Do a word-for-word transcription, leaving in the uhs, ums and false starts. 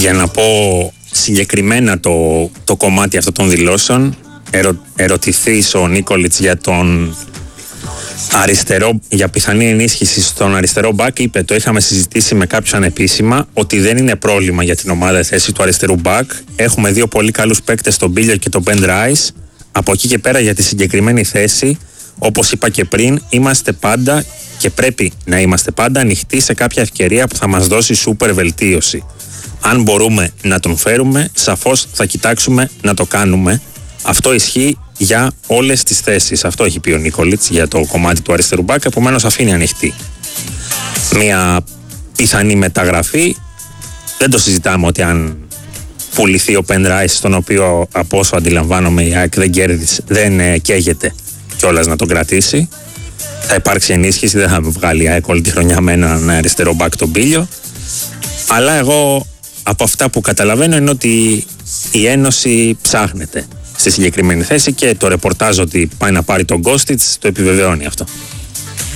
Για να πω συγκεκριμένα το, το κομμάτι αυτών των δηλώσεων, ερω, ερωτηθείς ο Νίκολιτς για τον αριστερό, για πιθανή ενίσχυση στον αριστερό μπακ, είπε, το είχαμε συζητήσει με κάποιους ανεπίσημα, ότι δεν είναι πρόβλημα για την ομάδα η θέση του αριστερού μπακ. Έχουμε δύο πολύ καλούς παίκτες, τον Μπίλιαρ και τον Ben Rice. Από εκεί και πέρα για τη συγκεκριμένη θέση, όπως είπα και πριν, είμαστε πάντα και πρέπει να είμαστε πάντα ανοιχτοί σε κάποια ευκαιρία που θα μας δώσει σούπερ βελτίωση. Αν μπορούμε να τον φέρουμε, σαφώς θα κοιτάξουμε να το κάνουμε. Αυτό ισχύει για όλες τις θέσεις. Αυτό έχει πει ο Νίκολιτς για το κομμάτι του αριστερού μπακ, επομένως αφήνει ανοιχτή μια πιθανή μεταγραφή. Δεν το συζητάμε ότι αν πουληθεί ο Ben Rice, στον οποίο από όσο αντιλαμβάνομαι η ΑΕΚ δεν κέρδισε, δεν ε, καίγεται κιόλας να τον κρατήσει. Θα υπάρξει ενίσχυση, δεν θα βγάλει η ΑΕΚ όλη τη χρονιά με έναν αριστερό μπακ τον Πίλιο. Αλλά εγώ από αυτά που καταλαβαίνω είναι ότι η Ένωση ψάχνεται στη συγκεκριμένη θέση και το ρεπορτάζ ότι πάει να πάρει τον Κώστιτς το επιβεβαιώνει αυτό.